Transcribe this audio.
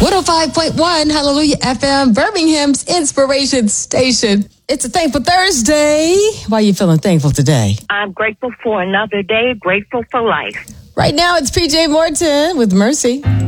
105.1 Hallelujah FM, Birmingham's Inspiration Station. It's a Thankful Thursday. Why are you feeling thankful today? I'm grateful for another day, grateful for life. Right now, it's PJ Morton with Mercy.